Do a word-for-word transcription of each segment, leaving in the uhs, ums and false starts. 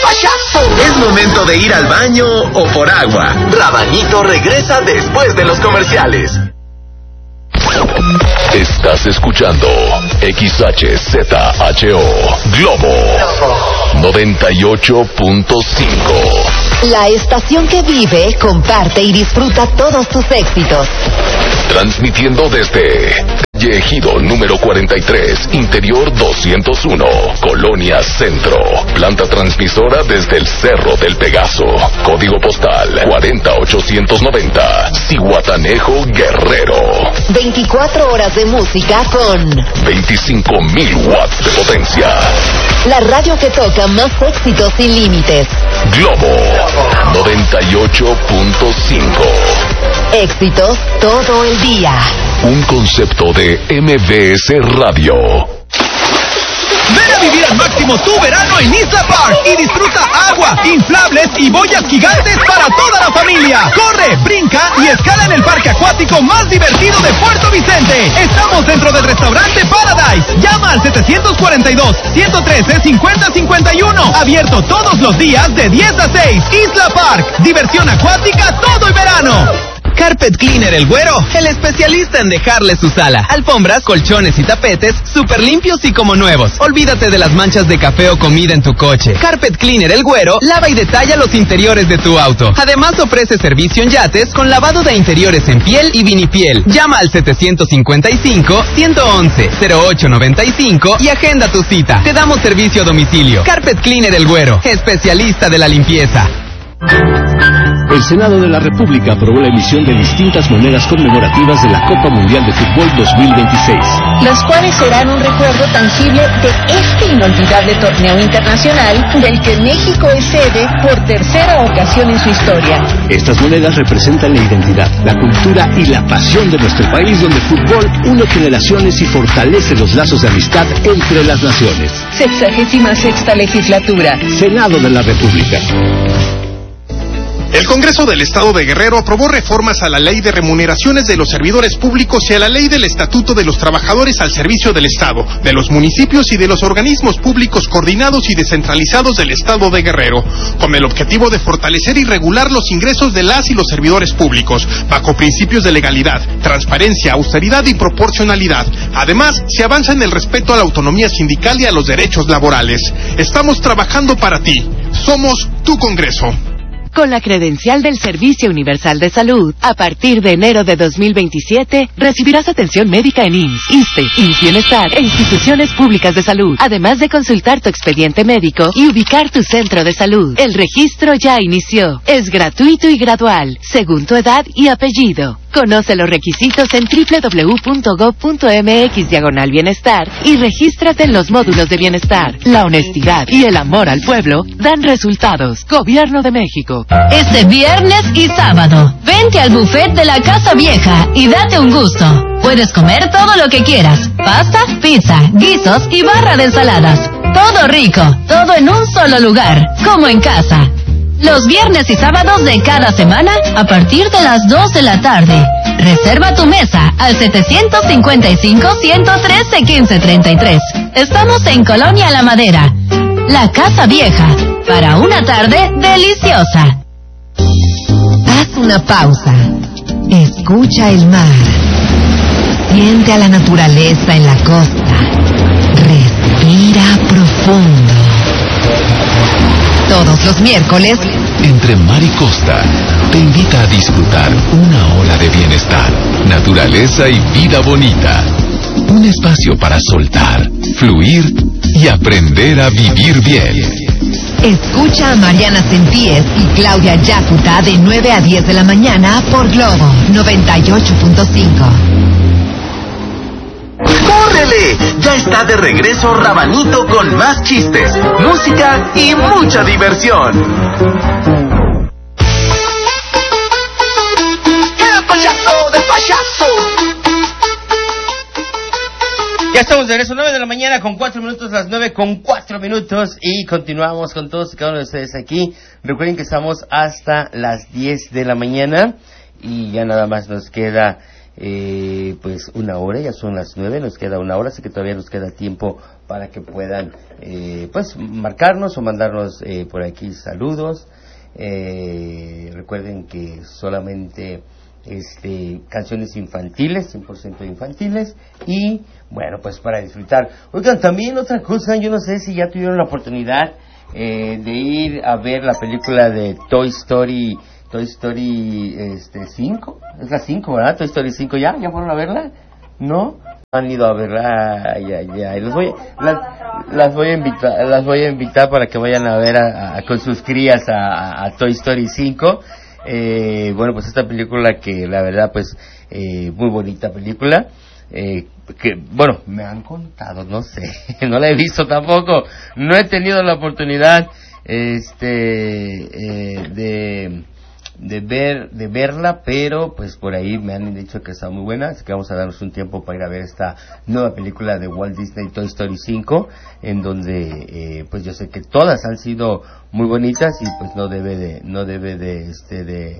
payaso. Es momento de ir al baño o por agua. Rabanito regresa después de los comerciales. Estás escuchando X H Z H O Globo noventa y ocho punto cinco. La estación que vive, comparte y disfruta todos tus éxitos. Transmitiendo desde Calle Ejido número cuarenta y tres, Interior doscientos uno, Colonia Centro. Planta transmisora desde el Cerro del Pegaso. Código postal cuarenta mil ochocientos noventa, Zihuatanejo, Guerrero. veinticuatro horas de música con veinticinco mil watts de potencia. La radio que toca más éxitos sin límites. Globo noventa y ocho punto cinco. Éxitos todo el día. Un concepto de M B S Radio. Ven a vivir al máximo tu verano en Isla Park y disfruta agua, inflables y boyas gigantes para toda la familia. Corre, brinca y escala en el parque acuático más divertido de Puerto Vicente. Estamos dentro del restaurante Paradise. Llama al setecientos cuarenta y dos, ciento trece, cincuenta cincuenta y uno. Abierto todos los días de diez a seis. Isla Park. Diversión acuática todo el verano. Carpet Cleaner El Güero, el especialista en dejarle su sala. Alfombras, colchones y tapetes súper limpios y como nuevos. Olvídate de las manchas de café o comida en tu coche. Carpet Cleaner El Güero lava y detalla los interiores de tu auto. Además ofrece servicio en yates con lavado de interiores en piel y vinipiel. Llama al setecientos cincuenta y cinco, ciento once, cero ocho noventa y cinco y agenda tu cita. Te damos servicio a domicilio. Carpet Cleaner El Güero, especialista de la limpieza. El Senado de la República aprobó la emisión de distintas monedas conmemorativas de la Copa Mundial de Fútbol dos mil veintiséis. Las cuales serán un recuerdo tangible de este inolvidable torneo internacional del que México es sede por tercera ocasión en su historia. Estas monedas representan la identidad, la cultura y la pasión de nuestro país, donde el fútbol une generaciones y fortalece los lazos de amistad entre las naciones. Sexagésima sexta legislatura. Senado de la República. El Congreso del Estado de Guerrero aprobó reformas a la Ley de Remuneraciones de los Servidores Públicos y a la Ley del Estatuto de los Trabajadores al Servicio del Estado, de los municipios y de los organismos públicos coordinados y descentralizados del Estado de Guerrero, con el objetivo de fortalecer y regular los ingresos de las y los servidores públicos, bajo principios de legalidad, transparencia, austeridad y proporcionalidad. Además, se avanza en el respeto a la autonomía sindical y a los derechos laborales. Estamos trabajando para ti. Somos tu Congreso. Con la credencial del Servicio Universal de Salud, a partir de enero de dos mil veintisiete, recibirás atención médica en I M S S, ISSSTE, I M S S Bienestar e instituciones públicas de salud, además de consultar tu expediente médico y ubicar tu centro de salud. El registro ya inició. Es gratuito y gradual, según tu edad y apellido. Conoce los requisitos en doble u doble u doble u punto gob punto eme equis diagonal bienestar y regístrate en los módulos de bienestar. La honestidad y el amor al pueblo dan resultados. Gobierno de México. Este viernes y sábado, vente al buffet de la Casa Vieja y date un gusto. Puedes comer todo lo que quieras. Pasta, pizza, guisos y barra de ensaladas. Todo rico, todo en un solo lugar, como en casa. Los viernes y sábados de cada semana a partir de las dos de la tarde. Reserva tu mesa al setecientos cincuenta y cinco, ciento trece, quince treinta y tres. Estamos en Colonia La Madera. La Casa Vieja, para una tarde deliciosa. Haz una pausa. Escucha el mar. Siente a la naturaleza en la costa. Respira profundo. Todos los miércoles, Entre Mar y Costa, te invita a disfrutar una ola de bienestar, naturaleza y vida bonita. Un espacio para soltar, fluir y aprender a vivir bien. escucha a Mariana Sentíes y Claudia Yacuta de nueve a diez de la mañana por Globo noventa y ocho punto cinco. ¡Córrele! Ya está de regreso Rabanito con más chistes, música y mucha diversión. El payaso del payaso. Ya estamos de regreso, nueve de la mañana con cuatro minutos, las nueve con cuatro minutos, y continuamos con todos y cada uno de ustedes aquí. Recuerden que estamos hasta las diez de la mañana y ya nada más nos queda eh, pues una hora, ya son las nueve, nos queda una hora, así que todavía nos queda tiempo para que puedan eh, pues marcarnos o mandarnos eh, por aquí saludos. Eh, recuerden que solamente este canciones infantiles, cien por ciento infantiles, y bueno, pues para disfrutar. Oigan, también otra cosa, yo no sé si ya tuvieron la oportunidad eh, de ir a ver la película de Toy Story, Toy Story este cinco, es la cinco, ¿verdad? Toy Story cinco, ¿ya? ¿Ya fueron a verla? ¿No? Han ido a verla, ya, ya, las voy, las, las voy a invitar, las voy a invitar para que vayan a ver a, a, con sus crías a, a, a Toy Story cinco. Eh, bueno, pues esta película que la verdad pues eh, muy bonita película, eh, que bueno, me han contado, no sé, no la he visto tampoco, no he tenido la oportunidad este eh, de de ver de verla, pero pues por ahí me han dicho que está muy buena, así que vamos a darnos un tiempo para ir a ver esta nueva película de Walt Disney, Toy Story cinco, en donde eh, pues yo sé que todas han sido muy bonitas y pues no debe de no debe de este de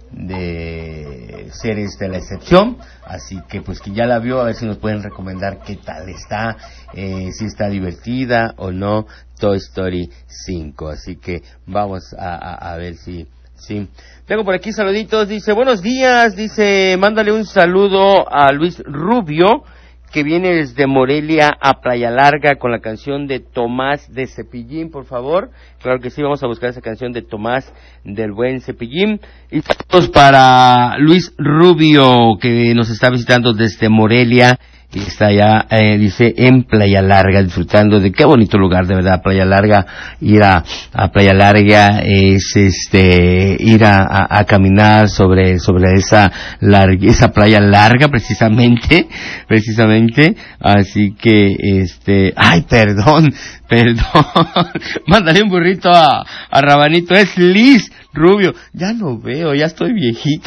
de ser este la excepción, así que pues que ya la vio, a ver si nos pueden recomendar qué tal está, eh, si está divertida o no Toy Story cinco, así que vamos a, a, a ver si sí. Tengo por aquí saluditos, dice, buenos días, dice, mándale un saludo a Luis Rubio, que viene desde Morelia a Playa Larga con la canción de Tomás de Cepillín, por favor. Claro que sí, vamos a buscar esa canción de Tomás del buen Cepillín. Y saludos para Luis Rubio, que nos está visitando desde Morelia. Y está allá, eh, dice, en Playa Larga, disfrutando de qué bonito lugar, de verdad, Playa Larga. Ir a, a Playa Larga es, este, ir a, a, a caminar sobre, sobre esa larga, esa playa larga, precisamente, precisamente. Así que, este, ay, perdón, perdón. Mándale un burrito a, a Rabanito, es Liz Rubio. Ya no veo, ya estoy viejito.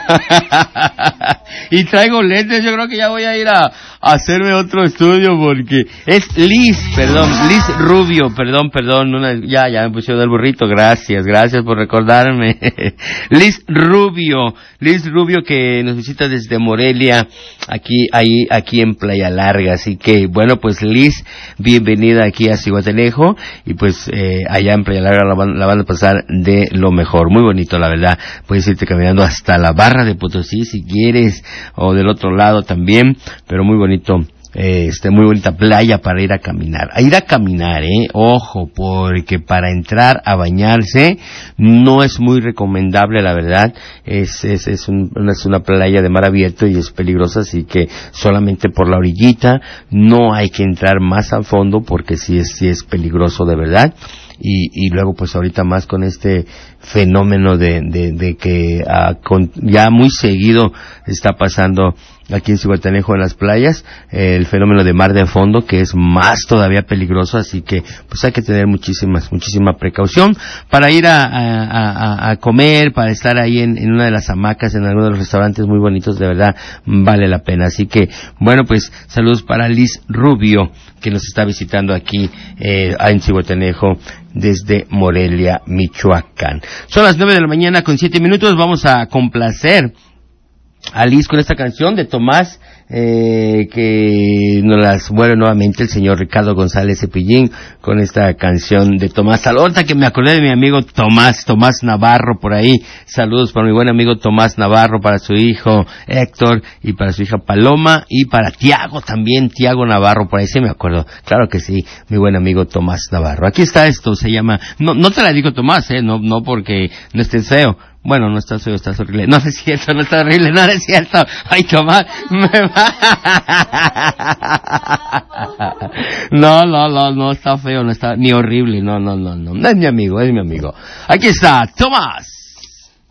Y traigo lentes, yo creo que ya voy a ir a, a hacerme otro estudio porque es Liz, perdón, Liz Rubio, perdón, perdón, una, ya, ya me pusieron el burrito, gracias, gracias por recordarme. Liz Rubio, Liz Rubio que nos visita desde Morelia, aquí, ahí, aquí en Playa Larga, así que, bueno, pues Liz, bienvenida aquí a Zihuatanejo, y pues, eh, allá en Playa Larga la van, la van a pasar de lo mejor, muy bonito, la verdad, puedes irte caminando hasta la Barra de Potosí si quieres, o del otro lado también, pero muy bonito, eh, este, muy bonita playa para ir a caminar, a ir a caminar, eh, ojo, porque para entrar a bañarse no es muy recomendable, la verdad, es, es, es, un, es una playa de mar abierto y es peligrosa, así que solamente por la orillita, no hay que entrar más a fondo porque sí es, sí es peligroso de verdad. Y, y luego pues ahorita más con este fenómeno de, de, de que uh, con, ya muy seguido está pasando aquí en Zihuatanejo en las playas, eh, el fenómeno de mar de fondo, que es más todavía peligroso, así que pues hay que tener muchísimas, muchísima precaución para ir a, a, a, a comer, para estar ahí en, en una de las hamacas, en alguno de los restaurantes muy bonitos, de verdad vale la pena. Así que bueno, pues saludos para Liz Rubio, que nos está visitando aquí eh, en Zihuatanejo desde Morelia, Michoacán. Son las nueve de la mañana con siete minutos, vamos a complacer a Liz con esta canción de Tomás, eh, que nos las vuelve nuevamente el señor Ricardo González Cepillín, con esta canción de Tomás. Ahorita que me acordé de mi amigo Tomás, Tomás Navarro por ahí, saludos para mi buen amigo Tomás Navarro, para su hijo Héctor, y para su hija Paloma, y para Tiago también, Tiago Navarro, por ahí sí me acuerdo, claro que sí, mi buen amigo Tomás Navarro. Aquí está esto, se llama, no, no te la digo Tomás, eh, no, no porque no estés feo. Bueno, no estás feo, estás horrible. No, no es cierto, no está horrible, no, no es cierto. Ay, Tomás, me va. No, no, no, no está feo, no está ni horrible, no, no, no, no. No es mi amigo, es mi amigo. Aquí está, Tomás.